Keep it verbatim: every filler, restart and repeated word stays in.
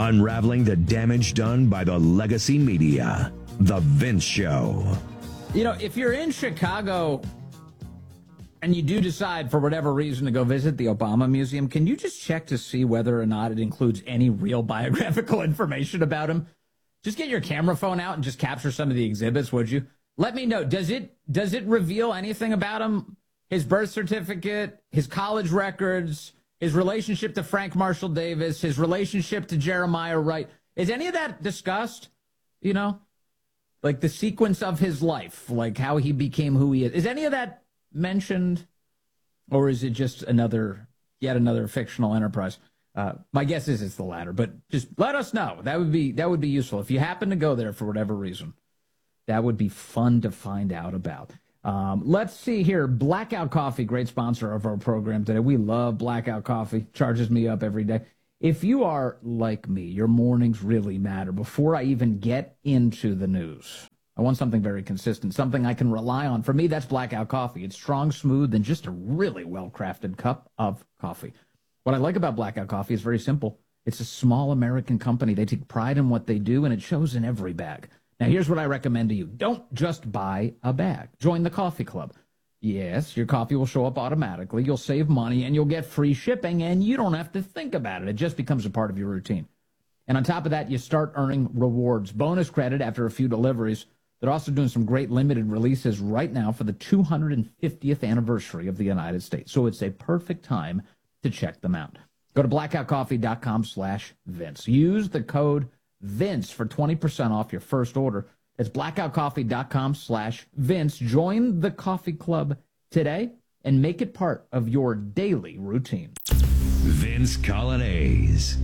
Unraveling the damage done by the legacy media. The Vince Show. You know, if you're in Chicago and you do decide for whatever reason to go visit the Obama Museum, can you just check to see whether or not it includes any real biographical information about him? Just get your camera phone out and just capture some of the exhibits, would you? Let me know. Does it does it reveal anything about him? His birth certificate, his college records, his relationship to Frank Marshall Davis, his relationship to Jeremiah Wright. Is any of that discussed? You know, like the sequence of his life, like how he became who he is. Is any of that mentioned, or is it just another, yet another fictional enterprise? Uh, my guess is it's the latter, but just let us know. That would be that would be useful. If you happen to go there for whatever reason, that would be fun to find out about. Um, let's see here. Blackout Coffee, great sponsor of our program today. We love Blackout Coffee. Charges me up every day. If you are like me, your mornings really matter. Before I even get into the news, I want something very consistent, something I can rely on. For me, that's Blackout Coffee. It's strong, smooth, and just a really well-crafted cup of coffee. What I like about Blackout Coffee is very simple. It's a small American company. They take pride in what they do, and it shows in every bag. Now, here's what I recommend to you. Don't just buy a bag. Join the coffee club. Yes, your coffee will show up automatically. You'll save money, and you'll get free shipping, and you don't have to think about it. It just becomes a part of your routine. And on top of that, you start earning rewards, bonus credit after a few deliveries. They're also doing some great limited releases right now for the two hundred fiftieth anniversary of the United States. So it's a perfect time to check them out. Go to blackoutcoffee.com slash Vince. Use the code Vince for twenty percent off your first order. That's blackoutcoffee.com slash Vince. Join the coffee club today and make it part of your daily routine. Vince Coglianese.